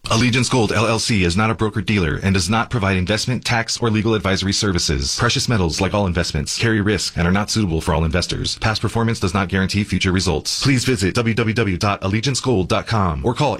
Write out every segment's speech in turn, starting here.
Allegiance Gold LLC is not a broker-dealer and does not provide investment, tax, or legal advisory services. Precious metals, like all investments, carry risk and are not suitable for all investors. Past performance does not guarantee future results. Please visit www.allegiancegold.com or call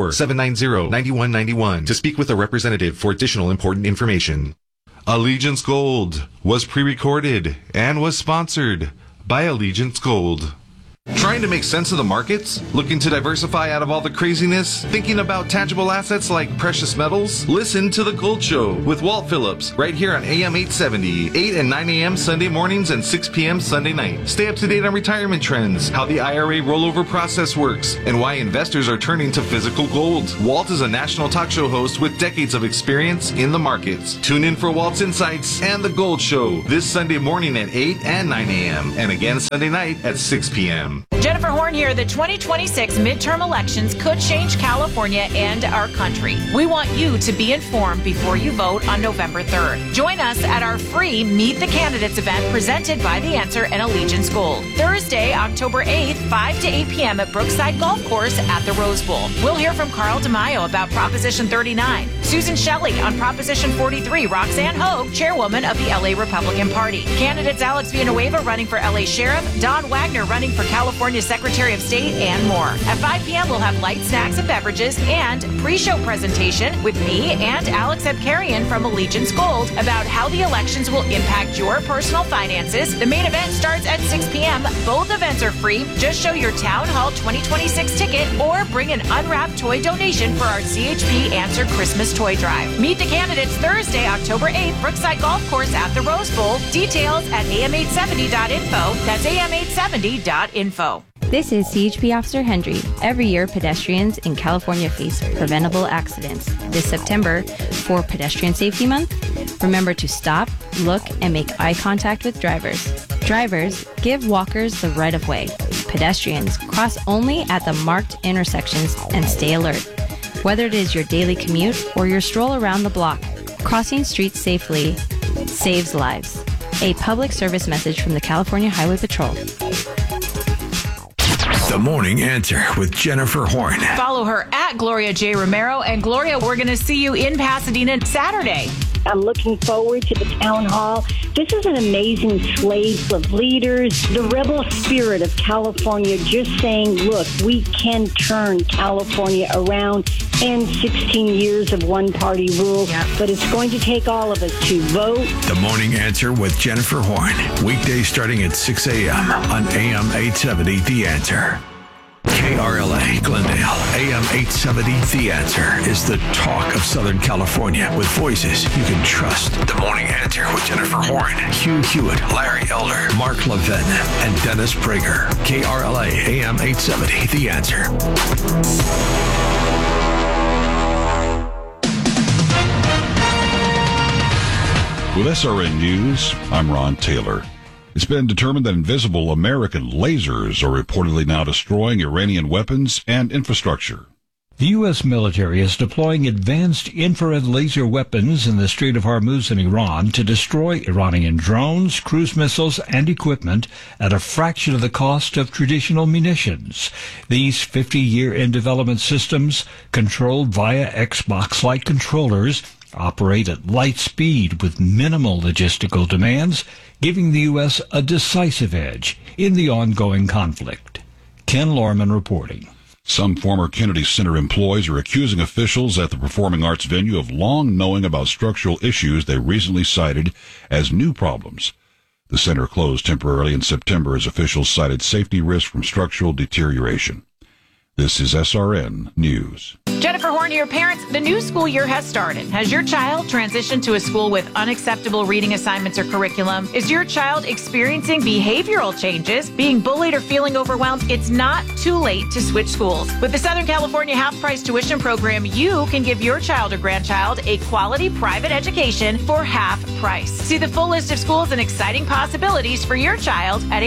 844-790-9191 to speak with a representative for additional important information. Allegiance Gold was pre-recorded and was sponsored by Allegiance Gold. Trying to make sense of the markets? Looking to diversify out of all the craziness? Thinking about tangible assets like precious metals? Listen to The Gold Show with Walt Phillips right here on AM 870, 8 and 9 a.m. Sunday mornings and 6 p.m. Sunday night. Stay up to date on retirement trends, how the IRA rollover process works, and why investors are turning to physical gold. Walt is a national talk show host with decades of experience in the markets. Tune in for Walt's Insights and The Gold Show this Sunday morning at 8 and 9 a.m. and again Sunday night at 6 p.m. Jennifer Horn here. The 2026 midterm elections could change California and our country. We want you to be informed before you vote on November 3rd. Join us at our free Meet the Candidates event presented by The Answer and Allegiance Gold. Thursday, October 8th, 5 to 8 p.m. at Brookside Golf Course at the Rose Bowl. We'll hear from Carl DeMaio about Proposition 39, Susan Shelley on Proposition 43, Roxanne Hogue, chairwoman of the LA Republican Party. Candidates Alex Villanueva running for LA Sheriff, Don Wagner running for California Secretary of State, and more. At 5 p.m., we'll have light snacks and beverages and pre-show presentation with me and Alex Abkarian from Allegiance Gold about how the elections will impact your personal finances. The main event starts at 6 p.m. Both events are free. Just show your Town Hall 2026 ticket or bring an unwrapped toy donation for our CHP Answer Christmas Toy Drive. Meet the candidates Thursday, October 8th, Brookside Golf Course at the Rose Bowl. Details at am870.info. That's am870.info. This is CHP Officer Hendry. Every year, pedestrians in California face preventable accidents. This September, for Pedestrian Safety Month, remember to stop, look, and make eye contact with drivers. Drivers, give walkers the right of way. Pedestrians, cross only at the marked intersections and stay alert. Whether it is your daily commute or your stroll around the block, crossing streets safely saves lives. A public service message from the California Highway Patrol. The Morning Answer with Jennifer Horn. Follow her at Gloria J. Romero. And Gloria, we're going to see you in Pasadena Saturday. I'm looking forward to the town hall. This is an amazing slate of leaders, the rebel spirit of California just saying, look, we can turn California around and 16 years of one-party rule. Yep. But it's going to take all of us to vote. The Morning Answer with Jennifer Horn. Weekdays starting at 6 a.m. on AM 870 The Answer. KRLA Glendale, AM 870 The Answer is the talk of Southern California with voices you can trust. The Morning Answer with Jennifer Horn, Hugh Hewitt, Larry Elder, Mark Levin, and Dennis Prager. KRLA, AM 870 The Answer. With SRN News, I'm Ron Taylor. It's been determined that invisible American lasers are reportedly now destroying Iranian weapons and infrastructure. The U.S. military is deploying advanced infrared laser weapons in the Strait of Hormuz in Iran to destroy Iranian drones, cruise missiles, and equipment at a fraction of the cost of traditional munitions. These 50-year-in-development systems, controlled via Xbox-like controllers, operate at light speed with minimal logistical demands, giving the U.S. a decisive edge in the ongoing conflict. Ken Lorman reporting. Some former Kennedy Center employees are accusing officials at the performing arts venue of long knowing about structural issues they recently cited as new problems. The center closed temporarily in September as officials cited safety risks from structural deterioration. This is SRN News. Jennifer Horn here. Parents, the new school year has started. Has your child transitioned to a school with unacceptable reading assignments or curriculum? Is your child experiencing behavioral changes, being bullied, or feeling overwhelmed? It's not too late to switch schools. With the Southern California half-price tuition program, you can give your child or grandchild a quality private education for half price. See the full list of schools and exciting possibilities for your child at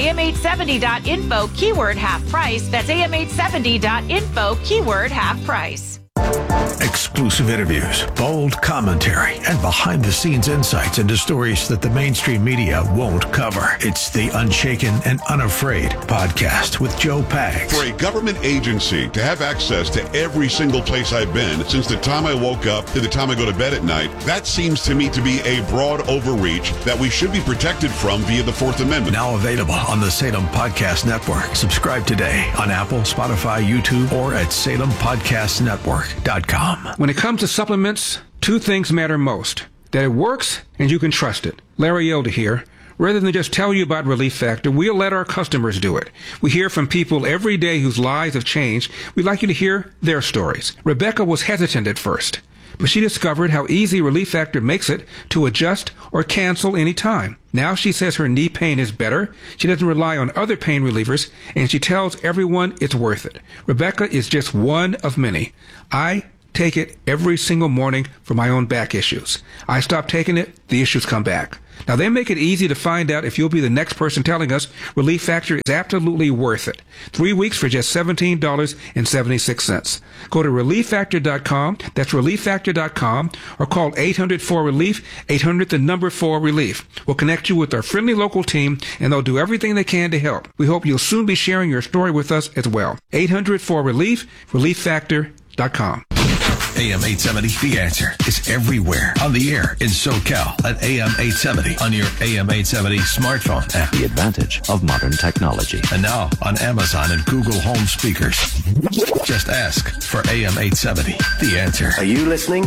am870.info, keyword half price. That's am870.info, keyword half price. Exclusive interviews, bold commentary, and behind-the-scenes insights into stories that the mainstream media won't cover. It's the Unshaken and Unafraid podcast with Joe Pags. For a government agency to have access to every single place I've been since the time I woke up to the time I go to bed at night, that seems to me to be a broad overreach that we should be protected from via the Fourth Amendment. Now available on the Salem Podcast Network. Subscribe today on Apple, Spotify, YouTube, or at salempodcastnetwork.com. When it comes to supplements, two things matter most: that it works and you can trust it. Larry Elder here. Rather than just tell you about Relief Factor, we'll let our customers do it. We hear from people every day whose lives have changed. We'd like you to hear their stories. Rebecca was hesitant at first, but she discovered how easy Relief Factor makes it to adjust or cancel any time. Now she says her knee pain is better, she doesn't rely on other pain relievers, and she tells everyone it's worth it. Rebecca is just one of many. I take it every single morning for my own back issues. I stop taking it, the issues come back. Now, they make it easy to find out if you'll be the next person telling us Relief Factor is absolutely worth it. 3 weeks for just $17.76. Go to ReliefFactor.com, that's ReliefFactor.com, or call 800-4RELIEF, 800-4RELIEF. We'll connect you with our friendly local team, and they'll do everything they can to help. We hope you'll soon be sharing your story with us as well. 800-4RELIEF, ReliefFactor.com. AM 870, The Answer, is everywhere on the air in SoCal at AM 870 on your AM 870 smartphone app. The advantage of modern technology. And now on Amazon and Google Home speakers. Just ask for AM 870, The Answer. Are you listening?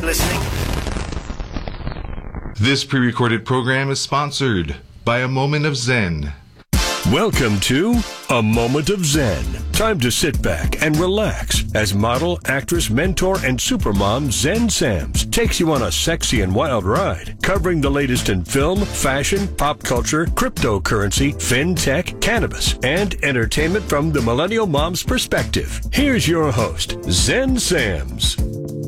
This pre-recorded program is sponsored by A Moment of Zen. Welcome to A Moment of Zen. Time to sit back and relax as model, actress, mentor, and supermom Zen Sams takes you on a sexy and wild ride, covering the latest in film, fashion, pop culture, cryptocurrency, fintech, cannabis, and entertainment from the millennial mom's perspective. Here's your host, Zen Sams.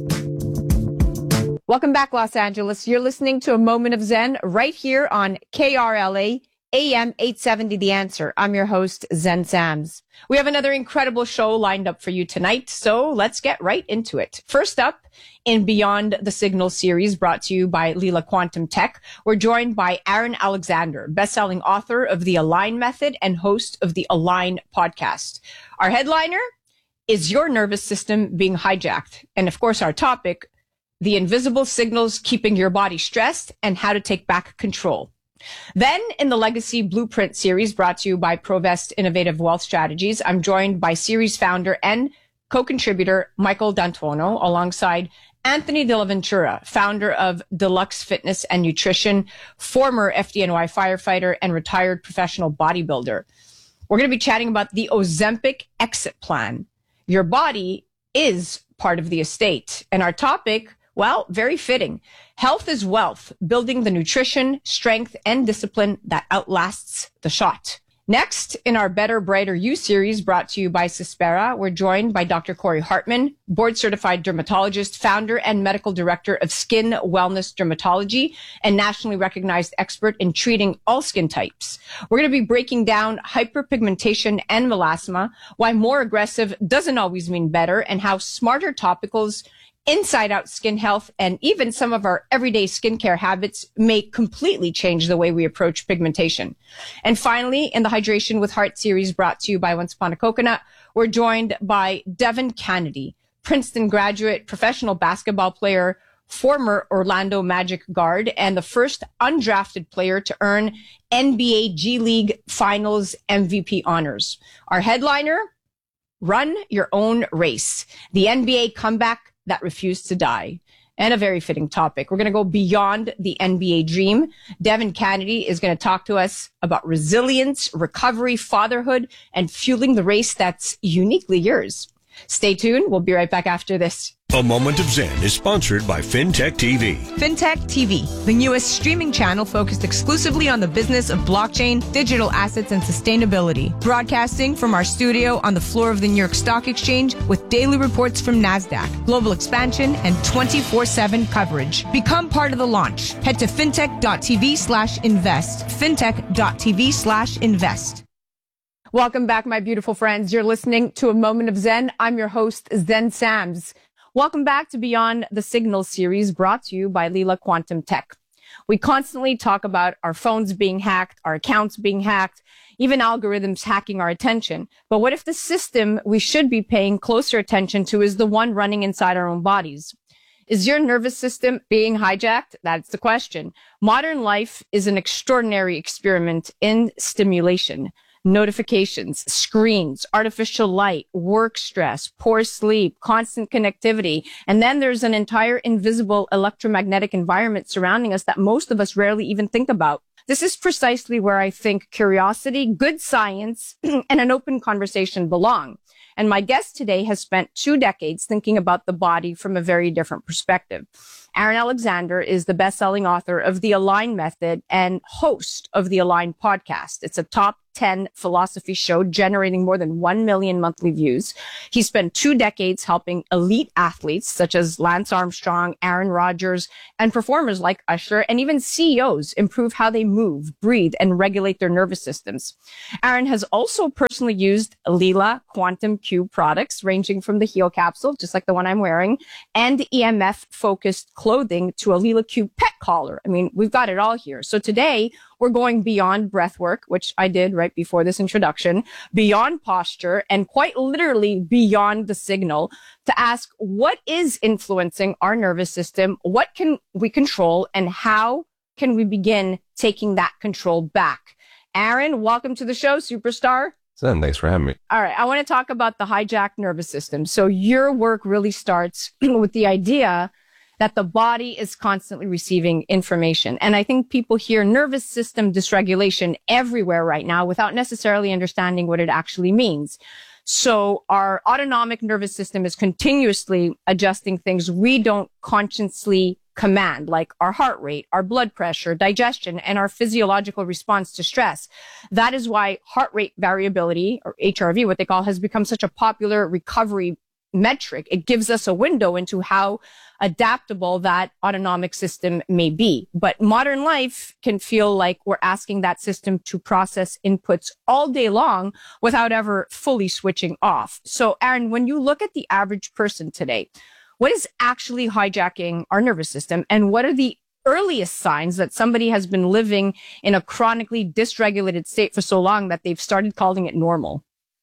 Welcome back, Los Angeles. You're listening to A Moment of Zen right here on KRLA AM 870, The Answer. I'm your host, Zen Sams. We have another incredible show lined up for you tonight, so let's get right into it. First up, in Beyond the Signal series brought to you by Lila Quantum Tech, we're joined by Aaron Alexander, best-selling author of The Align Method and host of the Align podcast. Our headliner is Your Nervous System Being Hijacked. And of course, our topic, the invisible signals keeping your body stressed and how to take back control. Then, in the Legacy Blueprint series brought to you by Provest Innovative Wealth Strategies, I'm joined by series founder and co-contributor Michael D'Antuono, alongside Anthony De La Ventura, founder of Deluxe Fitness and Nutrition, former FDNY firefighter, and retired professional bodybuilder. We're going to be chatting about the Ozempic exit plan. Your body is part of the estate. And our topic, well, very fitting. Health is wealth, building the nutrition, strength, and discipline that outlasts the shot. Next, in our Better, Brighter You series brought to you by Cispera, we're joined by Dr. Corey Hartman, board-certified dermatologist, founder and medical director of Skin Wellness Dermatology, and nationally recognized expert in treating all skin types. We're going to be breaking down hyperpigmentation and melasma, why more aggressive doesn't always mean better, and how smarter topicals, inside-out skin health, and even some of our everyday skincare habits may completely change the way we approach pigmentation. And finally, in the Hydration with Heart series brought to you by Once Upon a Coconut, we're joined by Devin Kennedy, Princeton graduate, professional basketball player, former Orlando Magic guard, and the first undrafted player to earn NBA G League Finals MVP honors. Our headliner, Run Your Own Race, the NBA comeback that refused to die. And a very fitting topic. We're going to go beyond the NBA dream. Devin Kennedy is going to talk to us about resilience, recovery, fatherhood, and fueling the race that's uniquely yours. Stay tuned. We'll be right back after this. A Moment of Zen is sponsored by FinTech TV. FinTech TV, the newest streaming channel focused exclusively on the business of blockchain, digital assets, and sustainability. Broadcasting from our studio on the floor of the New York Stock Exchange with daily reports from NASDAQ, global expansion, and 24/7 coverage. Become part of the launch. Head to fintech.tv/invest. Fintech.tv/invest. Welcome back, my beautiful friends. You're listening to A Moment of Zen. I'm your host, Zen Sams. Welcome back to Beyond the Signal series, brought to you by Leela Quantum Tech. We constantly talk about our phones being hacked, our accounts being hacked, even algorithms hacking our attention. But what if the system we should be paying closer attention to is the one running inside our own bodies? Is your nervous system being hijacked? That's the question. Modern life is an extraordinary experiment in stimulation. Notifications, screens, artificial light, work stress, poor sleep, constant connectivity. And then there's an entire invisible electromagnetic environment surrounding us that most of us rarely even think about. This is precisely where I think curiosity, good science, and an open conversation belong. And my guest today has spent 2 decades thinking about the body from a very different perspective. Aaron Alexander is the best-selling author of The Align Method and host of the Align podcast. It's a top 10 philosophy show generating more than 1 million monthly views. He spent 2 decades helping elite athletes such as Lance Armstrong, Aaron Rodgers, and performers like Usher, and even CEOs improve how they move, breathe, and regulate their nervous systems. Aaron has also personally used Leela Quantum Q products, ranging from the Heal capsule, just like the one I'm wearing, and EMF-focused clothing to a Leela Q pet collar. I mean, we've got it all here. So today, we're going beyond breath work, which I did right before this introduction, beyond posture, and quite literally beyond the signal to ask what is influencing our nervous system, what can we control, and how can we begin taking that control back? Aaron, welcome to the show, superstar. Zen, thanks for having me. All right, I want to talk about the hijacked nervous system. So your work really starts with the idea that the body is constantly receiving information. And I think people hear nervous system dysregulation everywhere right now without necessarily understanding what it actually means. So our autonomic nervous system is continuously adjusting things we don't consciously command, like our heart rate, our blood pressure, digestion, and our physiological response to stress. That is why heart rate variability, or HRV, what they call, has become such a popular recovery metric. It gives us a window into how adaptable that autonomic system may be. But modern life can feel like we're asking that system to process inputs all day long without ever fully switching off. So, Aaron, when you look at the average person today, what is actually hijacking our nervous system, and what are the earliest signs that somebody has been living in a chronically dysregulated state for so long that they've started calling it normal?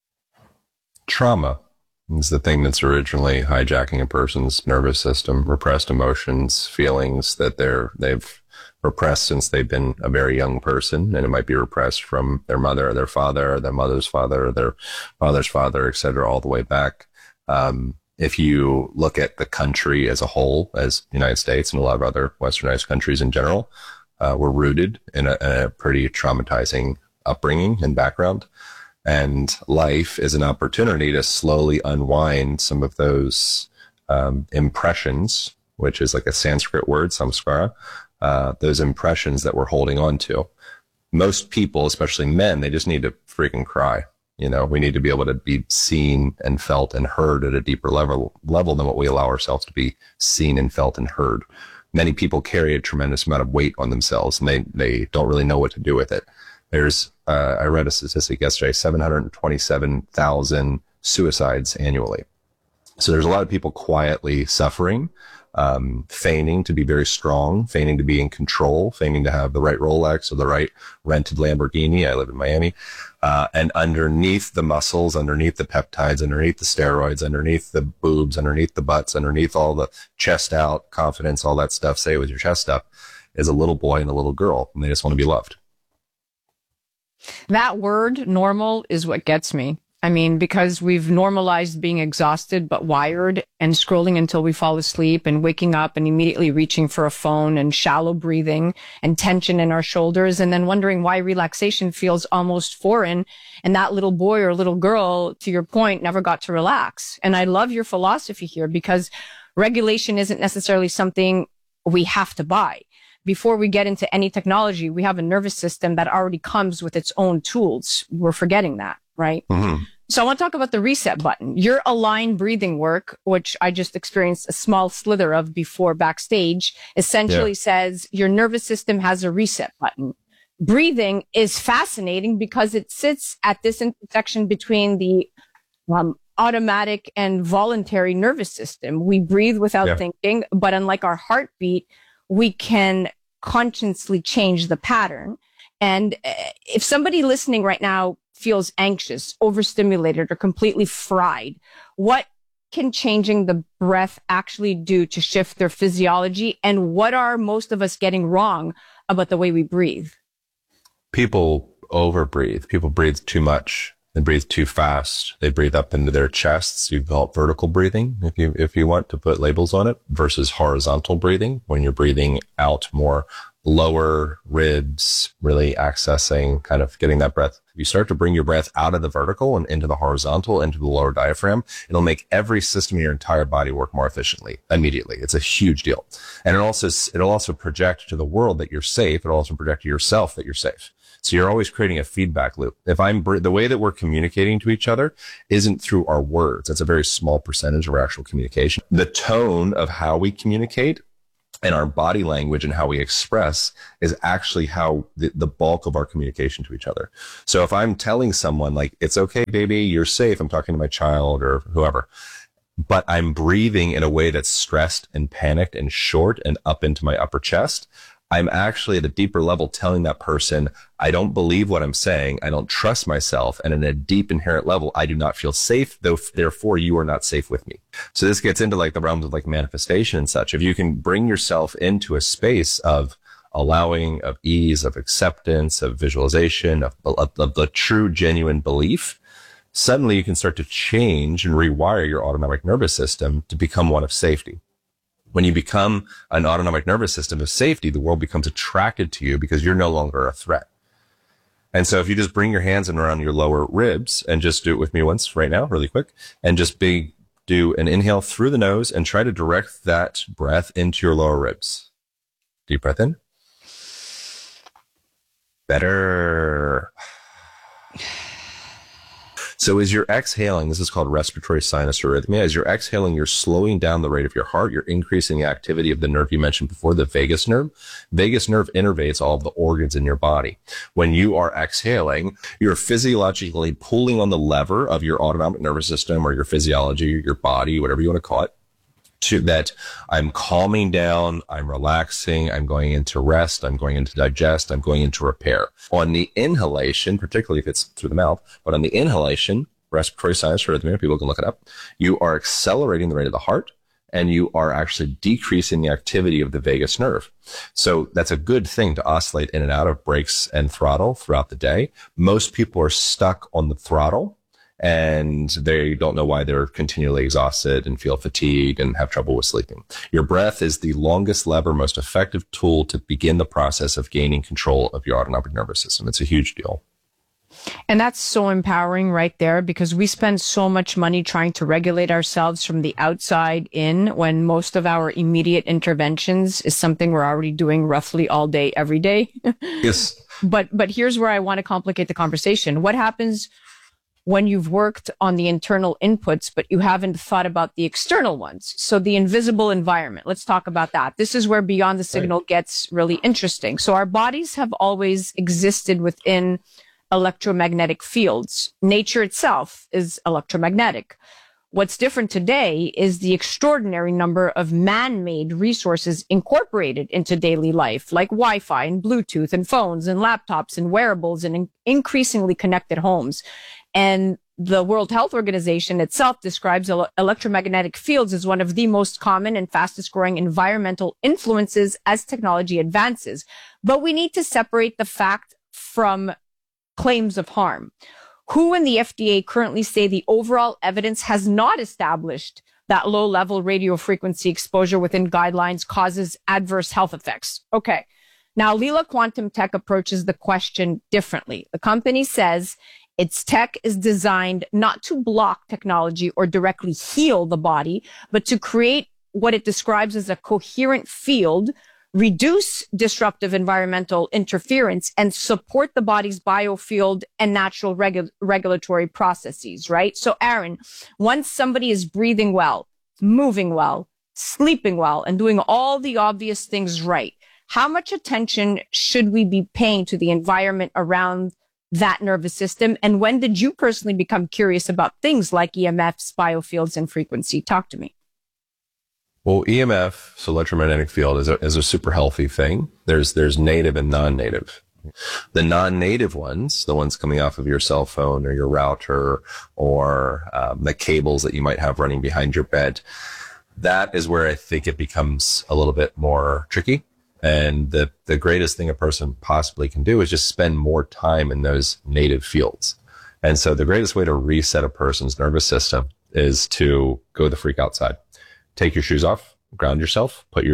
Trauma is the thing that's originally hijacking a person's nervous system. Repressed emotions, feelings that they've repressed since they've been a very young person, and it might be repressed from their mother or their father or their mother's father or their father's father, etc., all the way back. If you look at the country as a whole, as the United States and a lot of other westernized countries in general, we're rooted in a pretty traumatizing upbringing and background. And life is an opportunity to slowly unwind some of those impressions, which is like a Sanskrit word, samskara, those impressions that we're holding on to. Most people, especially men, they just need to freaking cry. You know, we need to be able to be seen and felt and heard at a deeper level than what we allow ourselves to be seen and felt and heard. Many people carry a tremendous amount of weight on themselves, and they don't really know what to do with it. There's, I read a statistic yesterday, 727,000 suicides annually. So there's a lot of people quietly suffering, feigning to be very strong, feigning to be in control, feigning to have the right Rolex or the right rented Lamborghini. I live in Miami. And underneath the muscles, underneath the peptides, underneath the steroids, underneath the boobs, underneath the butts, underneath all the chest out, confidence, all that stuff, say it with your chest up, is a little boy and a little girl, and they just want to be loved. That word, normal, is what gets me. I mean, because we've normalized being exhausted but wired and scrolling until we fall asleep and waking up and immediately reaching for a phone and shallow breathing and tension in our shoulders, and then wondering why relaxation feels almost foreign. And that little boy or little girl, to your point, never got to relax. And I love your philosophy here, because regulation isn't necessarily something we have to buy. Before we get into any technology, we have a nervous system that already comes with its own tools. We're forgetting that, right? Mm-hmm. So I want to talk about the reset button. Your Align breathing work, which I just experienced a small slither of before backstage, essentially says your nervous system has a reset button. Breathing is fascinating because it sits at this intersection between the automatic and voluntary nervous system. We breathe without thinking, but unlike our heartbeat, we can consciously change the pattern. And if somebody listening right now feels anxious, overstimulated, or completely fried, what can changing the breath actually do to shift their physiology? And what are most of us getting wrong about the way we breathe? People overbreathe. People breathe too much. They breathe too fast. They breathe up into their chests. You call it vertical breathing, if you want to put labels on it, versus horizontal breathing, when you're breathing out more lower ribs, really accessing, kind of getting that breath. If you start to bring your breath out of the vertical and into the horizontal, into the lower diaphragm, it'll make every system in your entire body work more efficiently immediately. It's a huge deal. And it'll also project to the world that you're safe. It'll also project to yourself that you're safe. So you're always creating a feedback loop. If the way that we're communicating to each other isn't through our words. That's a very small percentage of our actual communication. The tone of how we communicate and our body language and how we express is actually how the bulk of our communication to each other. So if I'm telling someone like, it's okay, baby, you're safe. I'm talking to my child or whoever, but I'm breathing in a way that's stressed and panicked and short and up into my upper chest, I'm actually at a deeper level telling that person, I don't believe what I'm saying. I don't trust myself. And in a deep inherent level, I do not feel safe, therefore you are not safe with me. So this gets into like the realms of like manifestation and such. If you can bring yourself into a space of allowing, of ease, of acceptance, of visualization, of the true, genuine belief, suddenly you can start to change and rewire your autonomic nervous system to become one of safety. When you become an autonomic nervous system of safety, the world becomes attracted to you because you're no longer a threat. And so if you just bring your hands in around your lower ribs and just do it with me once right now, really quick, and just do an inhale through the nose and try to direct that breath into your lower ribs. Deep breath in. Better. So as you're exhaling, this is called respiratory sinus arrhythmia. As you're exhaling, you're slowing down the rate of your heart. You're increasing the activity of the nerve you mentioned before, the vagus nerve. Vagus nerve innervates all of the organs in your body. When you are exhaling, you're physiologically pulling on the lever of your autonomic nervous system or your physiology, your body, whatever you want to call it, to that I'm calming down, I'm relaxing, I'm going into rest, I'm going into digest, I'm going into repair. On the inhalation, particularly if it's through the mouth, but on the inhalation, respiratory sinus arrhythmia, people can look it up, you are accelerating the rate of the heart and you are actually decreasing the activity of the vagus nerve. So that's a good thing to oscillate in and out of brakes and throttle throughout the day. Most people are stuck on the throttle and they don't know why they're continually exhausted and feel fatigued and have trouble with sleeping. Your breath is the longest lever, most effective tool to begin the process of gaining control of your autonomic nervous system. It's a huge deal. And that's so empowering right there, because we spend so much money trying to regulate ourselves from the outside in, when most of our immediate interventions is something we're already doing roughly all day, every day. Yes. But here's where I want to complicate the conversation. What happens when you've worked on the internal inputs, but you haven't thought about the external ones? So the invisible environment, let's talk about that. This is where Beyond the Signal gets really interesting. So our bodies have always existed within electromagnetic fields. Nature itself is electromagnetic. What's different today is the extraordinary number of man-made resources incorporated into daily life, like Wi-Fi and Bluetooth and phones and laptops and wearables and increasingly connected homes. And the World Health Organization itself describes electromagnetic fields as one of the most common and fastest growing environmental influences as technology advances. But we need to separate the fact from claims of harm. WHO and the FDA currently say the overall evidence has not established that low-level radio frequency exposure within guidelines causes adverse health effects. Okay. Now, Lila Quantum Tech approaches the question differently. The company says its tech is designed not to block technology or directly heal the body, but to create what it describes as a coherent field, reduce disruptive environmental interference, and support the body's biofield and natural regulatory processes, right? So, Aaron, once somebody is breathing well, moving well, sleeping well, and doing all the obvious things right, how much attention should we be paying to the environment around that nervous system? And when did you personally become curious about things like EMFs, biofields, and frequency? Talk to me. Well, EMF, so electromagnetic field, is a super healthy thing. There's native and non-native. The non-native ones, the ones coming off of your cell phone or your router or the cables that you might have running behind your bed, that is where I think it becomes a little bit more tricky. And the greatest thing a person possibly can do is just spend more time in those native fields. And so the greatest way to reset a person's nervous system is to go the freak outside. Take your shoes off, ground yourself, get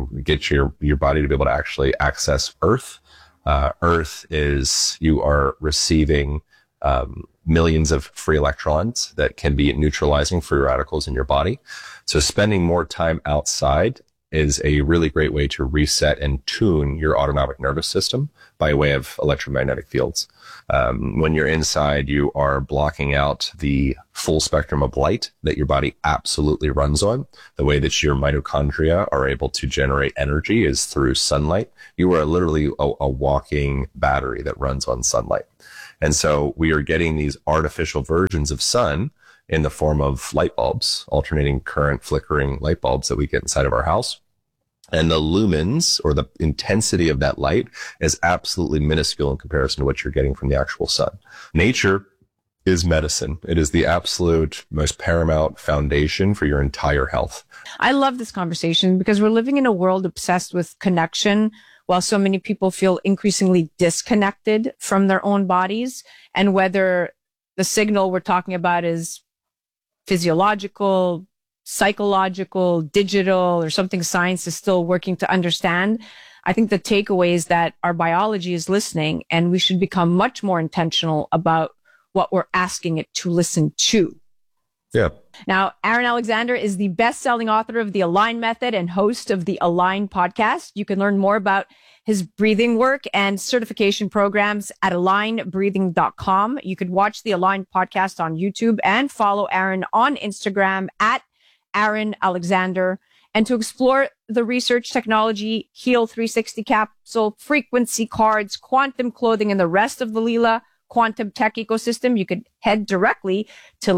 your body to be able to actually access Earth. Earth is, you are receiving millions of free electrons that can be neutralizing free radicals in your body. So spending more time outside is a really great way to reset and tune your autonomic nervous system by way of electromagnetic fields. When you're inside, you are blocking out the full spectrum of light that your body absolutely runs on. The way that your mitochondria are able to generate energy is through sunlight. You are literally a walking battery that runs on sunlight. And so we are getting these artificial versions of sun in the form of light bulbs, alternating current flickering light bulbs that we get inside of our house. And the lumens, or the intensity of that light, is absolutely minuscule in comparison to what you're getting from the actual sun. Nature is medicine. It is the absolute most paramount foundation for your entire health. I love this conversation because we're living in a world obsessed with connection, while so many people feel increasingly disconnected from their own bodies. And whether the signal we're talking about is physiological, psychological, digital, or something science is still working to understand, I think the takeaway is that our biology is listening, and we should become much more intentional about what we're asking it to listen to. Yeah. Now, Aaron Alexander is the best-selling author of The Align Method and host of the Align podcast. You can learn more about his breathing work and certification programs at alignbreathing.com. You could watch the Align podcast on YouTube and follow Aaron on Instagram at Aaron Alexander. And to explore the research, technology, Heal 360 capsule, frequency cards, quantum clothing, and the rest of the Leela quantum tech ecosystem, you could head directly to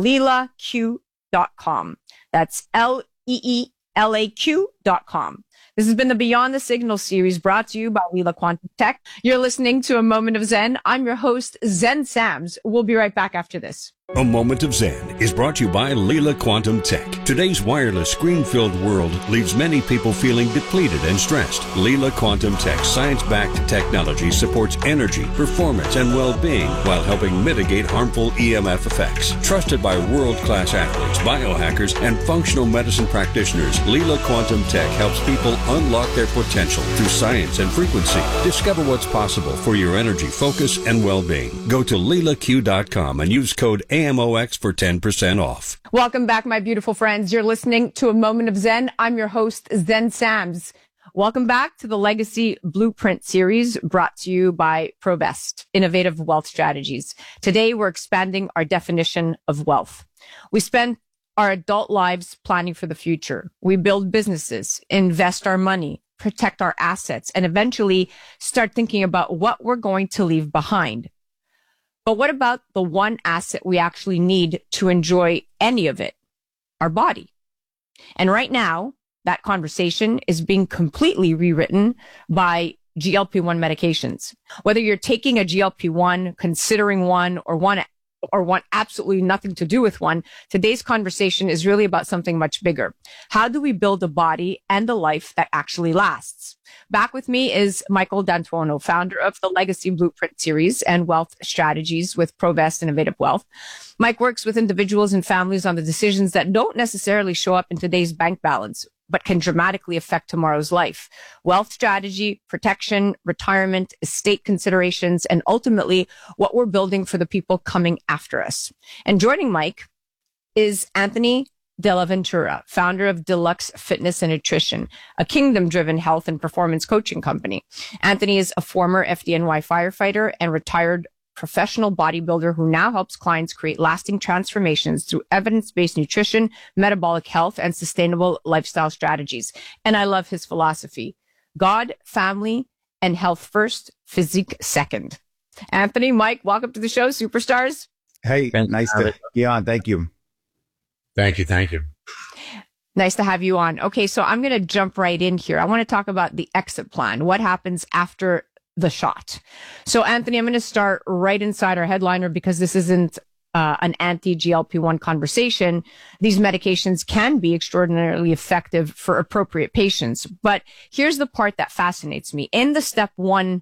LeelaQ.com. That's LeelaQ.com. This has been the Beyond the Signal series brought to you by Leela Quantum Tech. You're listening to A Moment of Zen. I'm your host, Zen Sams. We'll be right back after this. A Moment of Zen is brought to you by Leela Quantum Tech. Today's wireless, screen-filled world leaves many people feeling depleted and stressed. Leela Quantum Tech's science-backed technology supports energy, performance, and well-being while helping mitigate harmful EMF effects. Trusted by world-class athletes, biohackers, and functional medicine practitioners, Leela Quantum Tech helps people unlock their potential through science and frequency. Discover what's possible for your energy, focus, and well-being. Go to LeelaQ.com and use code AMOX for 10% off. Welcome back, my beautiful friends. You're listening to A Moment of Zen. I'm your host, Zen Sams. Welcome back to the Legacy Blueprint series brought to you by Provest, Innovative Wealth Strategies. Today, we're expanding our definition of wealth. We spend our adult lives planning for the future. We build businesses, invest our money, protect our assets, and eventually start thinking about what we're going to leave behind. But what about the one asset we actually need to enjoy any of it? Our body. And right now, that conversation is being completely rewritten by GLP-1 medications. Whether you're taking a GLP-1, considering one, or want absolutely nothing to do with one, today's conversation is really about something much bigger. How do we build a body and a life that actually lasts? Back with me is Michael D'Antuono, founder of the Legacy Blueprint series and wealth strategies with Provest Innovative Wealth. Mike works with individuals and families on the decisions that don't necessarily show up in today's bank balance, but can dramatically affect tomorrow's life. Wealth strategy, protection, retirement, estate considerations, and ultimately what we're building for the people coming after us. And joining Mike is Anthony Della Ventura, founder of Deluxe Fitness and Nutrition, a kingdom-driven health and performance coaching company. Anthony is a former FDNY firefighter and retired professional bodybuilder who now helps clients create lasting transformations through evidence-based nutrition, metabolic health, and sustainable lifestyle strategies. And I love his philosophy: God, family, and health first, physique second. Anthony, Mike, welcome to the show, superstars. Hey, nice to be on. Thank you. Thank you. Nice to have you on. Okay, so I'm going to jump right in here. I want to talk about the exit plan. What happens after the shot? So, Anthony, I'm going to start right inside our headliner because this isn't an anti-GLP-1 conversation. These medications can be extraordinarily effective for appropriate patients. But here's the part that fascinates me. In the step 1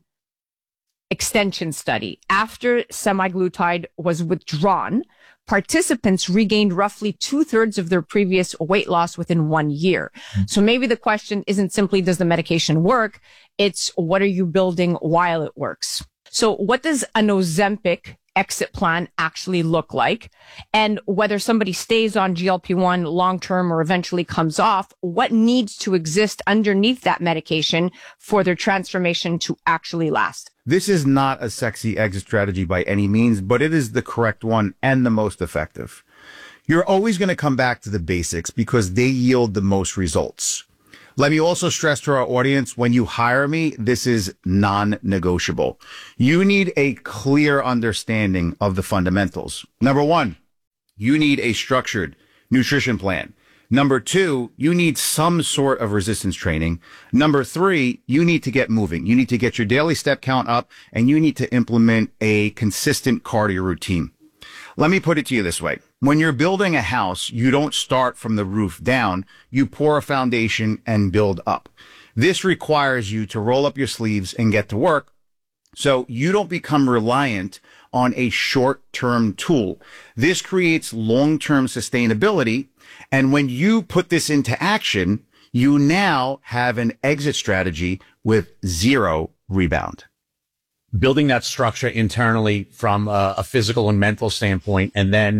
extension study, after semaglutide was withdrawn, participants regained roughly 2/3 of their previous weight loss within 1 year. So maybe the question isn't simply, does the medication work? It's, what are you building while it works? So what does an Ozempic exit plan actually look like? And whether somebody stays on GLP-1 long-term or eventually comes off, what needs to exist underneath that medication for their transformation to actually last? This is not a sexy exit strategy by any means, but it is the correct one and the most effective. You're always going to come back to the basics because they yield the most results. Let me also stress to our audience, when you hire me, this is non-negotiable. You need a clear understanding of the fundamentals. Number 1, you need a structured nutrition plan. Number 2, you need some sort of resistance training. Number 3, you need to get moving. You need to get your daily step count up, and you need to implement a consistent cardio routine. Let me put it to you this way. When you're building a house, you don't start from the roof down. You pour a foundation and build up. This requires you to roll up your sleeves and get to work so you don't become reliant on a short-term tool. This creates long-term sustainability. And when you put this into action, you now have an exit strategy with 0 rebound. Building that structure internally from a physical and mental standpoint, and then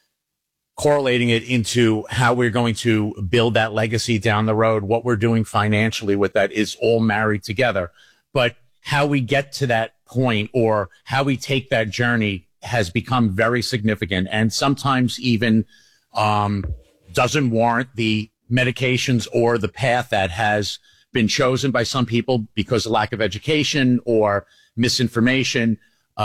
correlating it into how we're going to build that legacy down the road, what we're doing financially with that is all married together. But how we get to that point or how we take that journey has become very significant, and sometimes even doesn't warrant the medications or the path that has been chosen by some people because of lack of education or misinformation,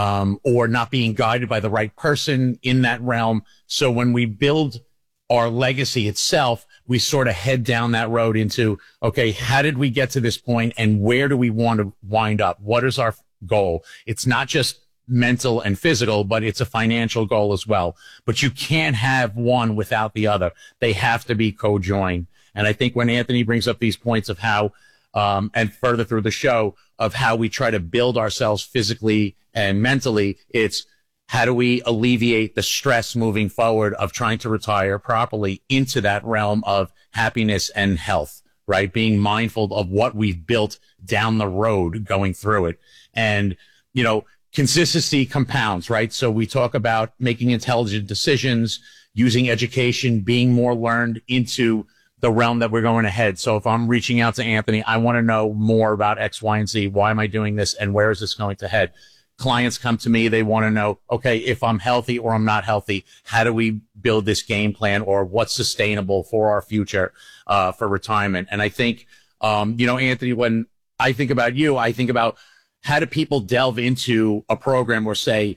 or not being guided by the right person in that realm. So when we build our legacy itself, we sort of head down that road into, okay, how did we get to this point and where do we want to wind up? What is our goal? It's not just mental and physical, but it's a financial goal as well. But you can't have one without the other. They have to be co-joined. And I think when Anthony brings up these points of how, and further through the show, of how we try to build ourselves physically and mentally, it's how do we alleviate the stress moving forward of trying to retire properly into that realm of happiness and health, right? Being mindful of what we've built down the road going through it. And, you know, consistency compounds, right? So we talk about making intelligent decisions, using education, being more learned into the realm that we're going ahead. So if I'm reaching out to Anthony, I want to know more about X, Y, and Z. Why am I doing this? And where is this going to head? Clients come to me. They want to know, okay, if I'm healthy or I'm not healthy, how do we build this game plan, or what's sustainable for our future, for retirement? And I think, you know, Anthony, when I think about you, I think about how do people delve into a program or say,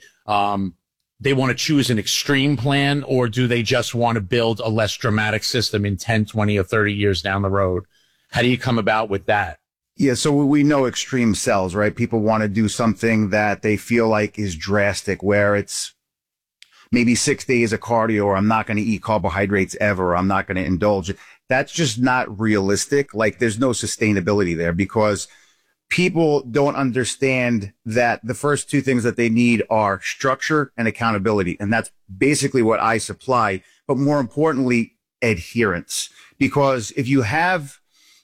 they want to choose an extreme plan, or do they just want to build a less dramatic system in 10, 20, or 30 years down the road? How do you come about with that? Yeah, so we know extreme sells, right? People want to do something that they feel like is drastic, where it's maybe 6 days of cardio, or I'm not going to eat carbohydrates ever, or I'm not going to indulge. That's just not realistic. Like, there's no sustainability there, because people don't understand that the first 2 things that they need are structure and accountability. And that's basically what I supply. But more importantly, adherence. Because if you have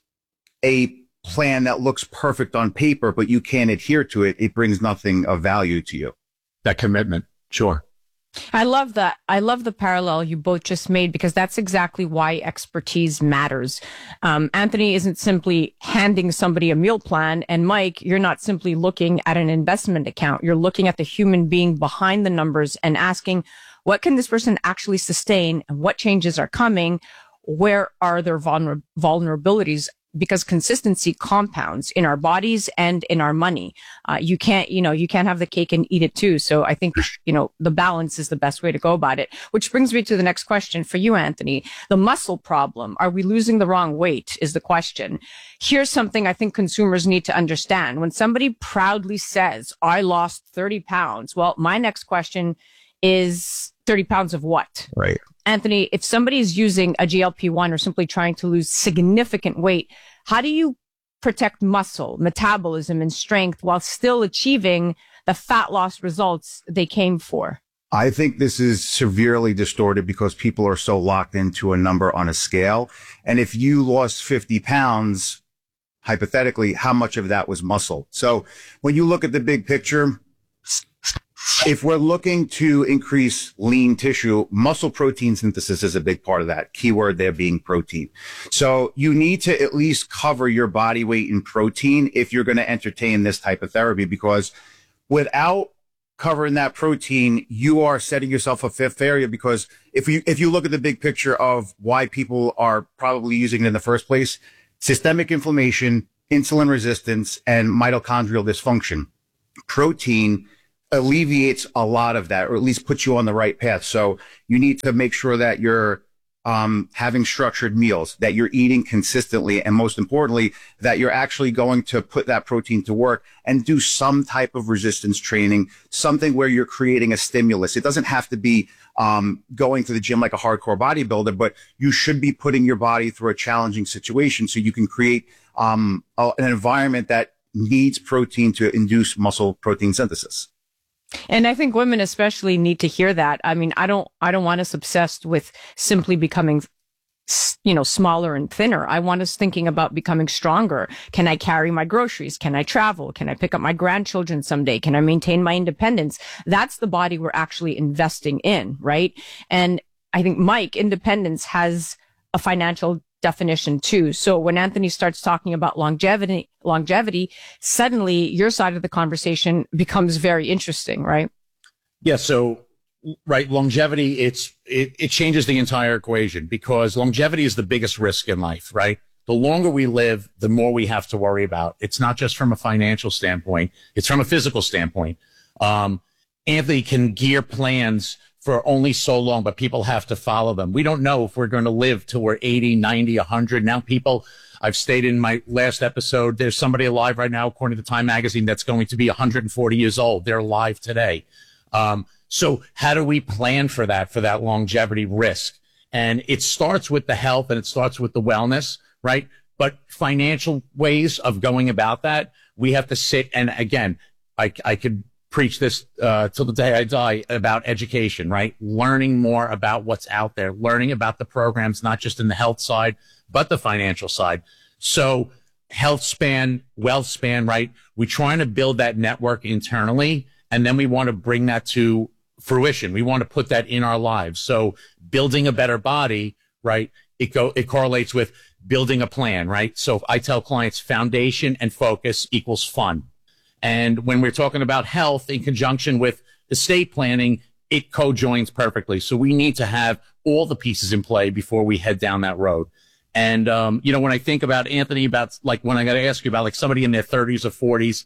a plan that looks perfect on paper, but you can't adhere to it, it brings nothing of value to you. That commitment. Sure. I love that. I love the parallel you both just made, because that's exactly why expertise matters. Anthony isn't simply handing somebody a meal plan, and Mike, you're not simply looking at an investment account. You're looking at the human being behind the numbers and asking, what can this person actually sustain, and what changes are coming? Where are their vulnerabilities? because consistency compounds in our bodies and in our money. You can't have the cake and eat it too. So I think, the balance is the best way to go about it, which brings me to the next question for you, Anthony. The muscle problem. Are we losing the wrong weight is the question. Here's something I think consumers need to understand. When somebody proudly says, I lost 30 pounds, well, my next question is 30 pounds of what? Right. Anthony, if somebody is using a GLP-1 or simply trying to lose significant weight, how do you protect muscle, metabolism, and strength while still achieving the fat loss results they came for? I think this is severely distorted because people are so locked into a number on a scale. And if you lost 50 pounds, hypothetically, how much of that was muscle? So when you look at the big picture, if we're looking to increase lean tissue, muscle protein synthesis is a big part of that. Keyword there being protein. So you need to at least cover your body weight in protein if you're going to entertain this type of therapy, because without covering that protein, you are setting yourself up for failure. Because if you look at the big picture of why people are probably using it in the first place, systemic inflammation, insulin resistance, and mitochondrial dysfunction, protein alleviates a lot of that, or at least puts you on the right path. So you need to make sure that you're having structured meals, that you're eating consistently, and most importantly, that you're actually going to put that protein to work and do some type of resistance training, something where you're creating a stimulus. It doesn't have to be going to the gym like a hardcore bodybuilder, but you should be putting your body through a challenging situation so you can create an environment that needs protein to induce muscle protein synthesis. And I think women especially need to hear that. I mean, I don't want us obsessed with simply becoming, smaller and thinner. I want us thinking about becoming stronger. Can I carry my groceries? Can I travel? Can I pick up my grandchildren someday? Can I maintain my independence? That's the body we're actually investing in, right? And I think, Mike, independence has a financial definition too. So when Anthony starts talking about longevity, suddenly your side of the conversation becomes very interesting, right? Yeah. So, right. Longevity, it changes the entire equation, because longevity is the biggest risk in life, right? The longer we live, the more we have to worry about. It's not just from a financial standpoint. It's from a physical standpoint. Anthony can gear plans for only so long, but people have to follow them. We don't know if we're going to live till we're 80, 90, 100. Now people, I've stated in my last episode, there's somebody alive right now, according to Time Magazine, that's going to be 140 years old. They're alive today. So how do we plan for that longevity risk? And it starts with the health and it starts with the wellness, right? But financial ways of going about that, we have to sit, and again, I could preach this till the day I die about education, right? Learning more about what's out there, learning about the programs, not just in the health side, but the financial side. So health span, wealth span, right? We're trying to build that network internally, and then we want to bring that to fruition. We want to put that in our lives. So building a better body, right? It correlates with building a plan, right? So I tell clients foundation and focus equals fun. And when we're talking about health in conjunction with estate planning, it co-joins perfectly. So we need to have all the pieces in play before we head down that road. And, when I think about Anthony, about like when I got to ask you about like somebody in their 30s or 40s,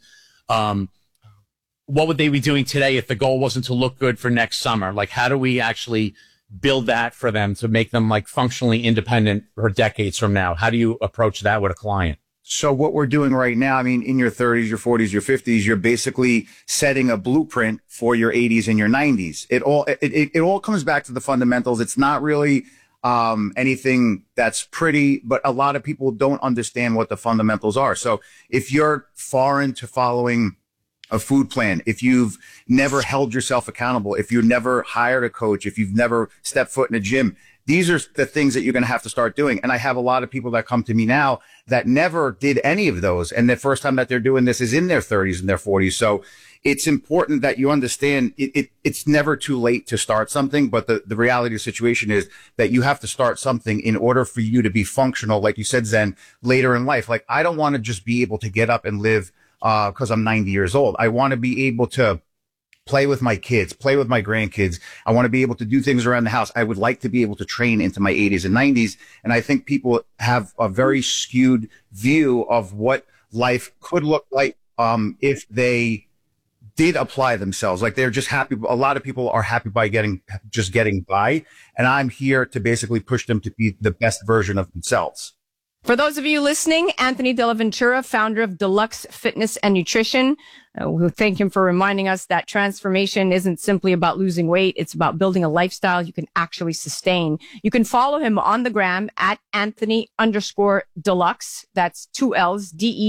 what would they be doing today if the goal wasn't to look good for next summer? Like, how do we actually build that for them to make them like functionally independent for decades from now? How do you approach that with a client? So what we're doing right now, I mean, in your 30s, your 40s, your 50s, you're basically setting a blueprint for your 80s and your 90s. It all comes back to the fundamentals. It's not really anything that's pretty, but a lot of people don't understand what the fundamentals are. So if you're foreign to following a food plan, if you've never held yourself accountable, if you've never hired a coach, if you've never stepped foot in a gym, these are the things that you're going to have to start doing. And I have a lot of people that come to me now that never did any of those. And the first time that they're doing this is in their 30s and their 40s. So it's important that you understand it's never too late to start something. But the reality of the situation is that you have to start something in order for you to be functional. Like you said, Zen, later in life. Like, I don't want to just be able to get up and live because I'm 90 years old. I want to be able to play with my kids, play with my grandkids. I want to be able to do things around the house. I would like to be able to train into my 80s and 90s. And I think people have a very skewed view of what life could look like if they did apply themselves. Like they're just happy. A lot of people are happy by getting by. And I'm here to basically push them to be the best version of themselves. For those of you listening, Anthony Della Ventura, founder of Deluxe Fitness and Nutrition, we thank him for reminding us that transformation isn't simply about losing weight. It's about building a lifestyle you can actually sustain. You can follow him on the gram at Anthony_Deluxe. That's 2 L's,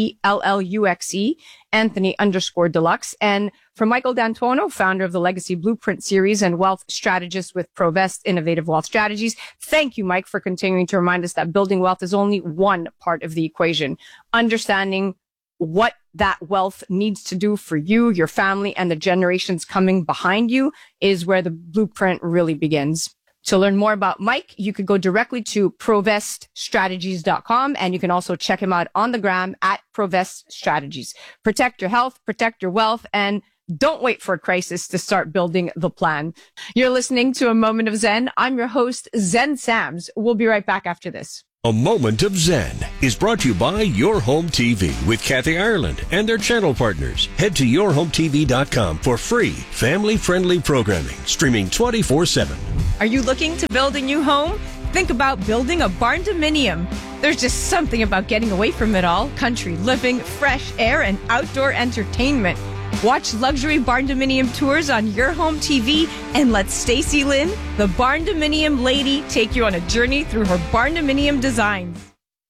DELLUXE, Anthony_Deluxe. And for Michael D'Antuono, founder of the Legacy Blueprint series and wealth strategist with Provest Innovative Wealth Strategies. Thank you, Mike, for continuing to remind us that building wealth is only one part of the equation. Understanding what that wealth needs to do for you, your family, and the generations coming behind you is where the blueprint really begins. To learn more about Mike, you could go directly to proveststrategies.com, and you can also check him out on the gram at Provest Strategies. Protect your health, protect your wealth, and don't wait for a crisis to start building the plan. You're listening to A Moment of Zen. I'm your host, Zen Sams. We'll be right back after this. A Moment of Zen is brought to you by Your Home TV with Kathy Ireland and their channel partners. Head to yourhometv.com for free, family-friendly programming, streaming 24/7. Are you looking to build a new home? Think about building a barn-dominium. There's just something about getting away from it all. Country living, fresh air, and outdoor entertainment. Watch luxury barn-dominium tours on Your Home TV and let Stacy Lynn, the barn-dominium lady, take you on a journey through her barn-dominium designs.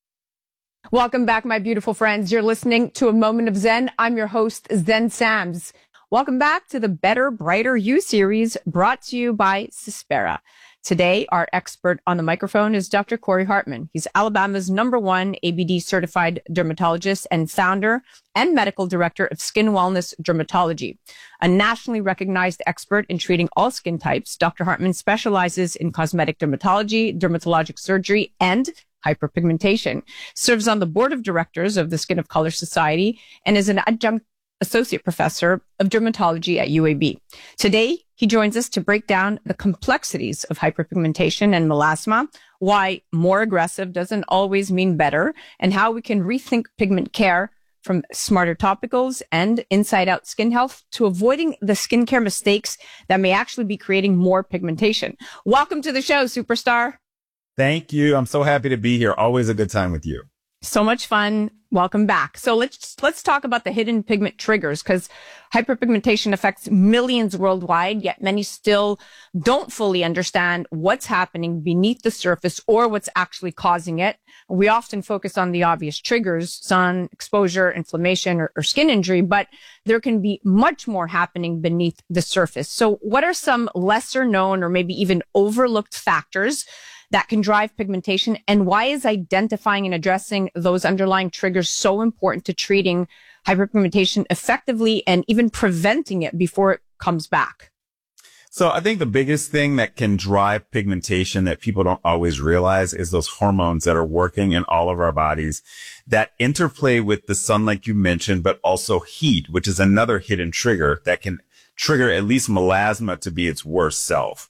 Welcome back, my beautiful friends. You're listening to A Moment of Zen. I'm your host, Zen Sams. Welcome back to the Better, Brighter You series brought to you by Cispera. Today, our expert on the microphone is Dr. Corey Hartman. He's Alabama's #1 ABD certified dermatologist and founder and medical director of Skin Wellness Dermatology. A nationally recognized expert in treating all skin types, Dr. Hartman specializes in cosmetic dermatology, dermatologic surgery, and hyperpigmentation, serves on the board of directors of the Skin of Color Society, and is an adjunct associate professor of dermatology at UAB. Today, he joins us to break down the complexities of hyperpigmentation and melasma, why more aggressive doesn't always mean better, and how we can rethink pigment care from smarter topicals and inside-out skin health to avoiding the skincare mistakes that may actually be creating more pigmentation. Welcome to the show, superstar. Thank you. I'm so happy to be here. Always a good time with you. So much fun. Welcome back. So let's talk about the hidden pigment triggers, because hyperpigmentation affects millions worldwide, yet many still don't fully understand what's happening beneath the surface or what's actually causing it. We often focus on the obvious triggers, sun exposure, inflammation, or skin injury, but there can be much more happening beneath the surface. So what are some lesser known or maybe even overlooked factors that can drive pigmentation, and why is identifying and addressing those underlying triggers so important to treating hyperpigmentation effectively and even preventing it before it comes back? So I think the biggest thing that can drive pigmentation that people don't always realize is those hormones that are working in all of our bodies that interplay with the sun, like you mentioned, but also heat, which is another hidden trigger that can trigger at least melasma to be its worst self.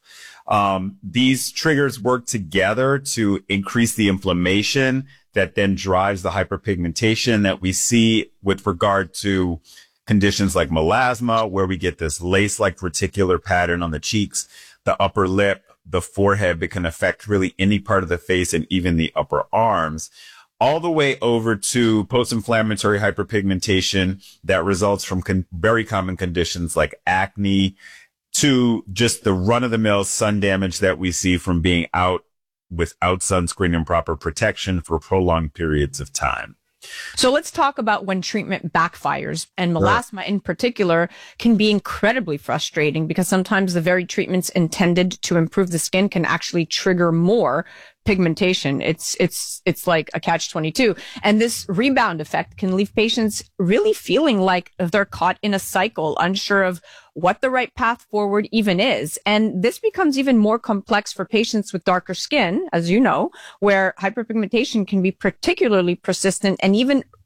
These triggers work together to increase the inflammation that then drives the hyperpigmentation that we see with regard to conditions like melasma, where we get this lace-like reticular pattern on the cheeks, the upper lip, the forehead. It can affect really any part of the face and even the upper arms, all the way over to post-inflammatory hyperpigmentation that results from very common conditions like acne, to just the run-of-the-mill sun damage that we see from being out without sunscreen and proper protection for prolonged periods of time. So let's talk about when treatment backfires, and melasma in particular can be incredibly frustrating because sometimes the very treatments intended to improve the skin can actually trigger more pigmentation. It's like a catch-22. And this rebound effect can leave patients really feeling like they're caught in a cycle, unsure of what the right path forward even is. And this becomes even more complex for patients with darker skin, as you know, where hyperpigmentation can be particularly persistent and even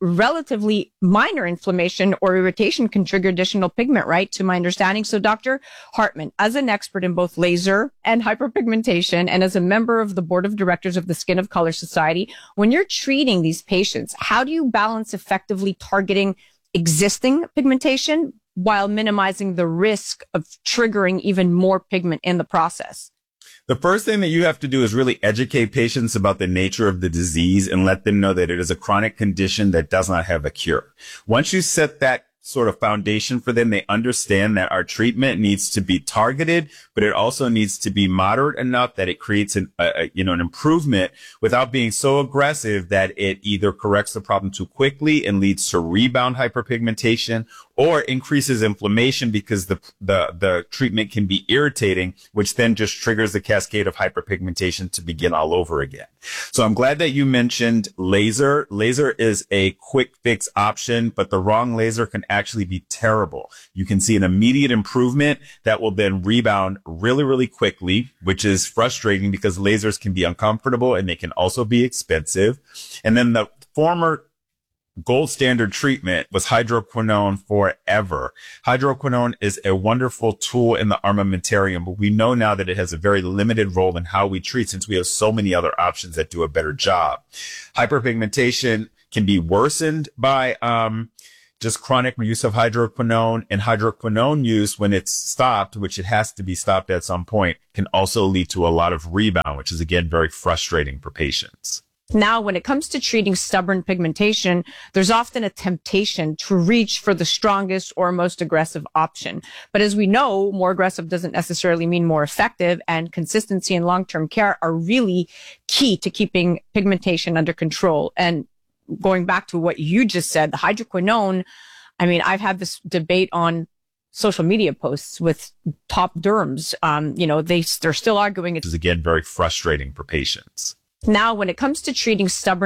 relatively minor inflammation or irritation can trigger additional pigment, right? To my understanding. So Dr. Hartman, as an expert in both laser and hyperpigmentation, and as a member of the board of directors of the Skin of Color Society, when you're treating these patients, how do you balance effectively targeting existing pigmentation while minimizing the risk of triggering even more pigment in the process? The first thing that you have to do is really educate patients about the nature of the disease and let them know that it is a chronic condition that does not have a cure. Once you set that sort of foundation for them, they understand that our treatment needs to be targeted, but it also needs to be moderate enough that it creates an improvement without being so aggressive that it either corrects the problem too quickly and leads to rebound hyperpigmentation, or increases inflammation because the treatment can be irritating, which then just triggers the cascade of hyperpigmentation to begin all over again. So I'm glad that you mentioned laser. Laser is a quick fix option, but the wrong laser can actually be terrible. You can see an immediate improvement that will then rebound really, really quickly, which is frustrating because lasers can be uncomfortable and they can also be expensive. And then the former gold standard treatment was hydroquinone forever. Hydroquinone is a wonderful tool in the armamentarium, but we know now that it has a very limited role in how we treat since we have so many other options that do a better job. Hyperpigmentation can be worsened by just chronic use of hydroquinone, and hydroquinone use when it's stopped, which it has to be stopped at some point, can also lead to a lot of rebound, which is again very frustrating for patients. Now, when it comes to treating stubborn pigmentation, there's often a temptation to reach for the strongest or most aggressive option. But as we know, more aggressive doesn't necessarily mean more effective, and consistency and long-term care are really key to keeping pigmentation under control. And going back to what you just said, the hydroquinone, I mean, I've had this debate on social media posts with top derms. They're still arguing. Which is again very frustrating for patients. Now, when it comes to treating stubborn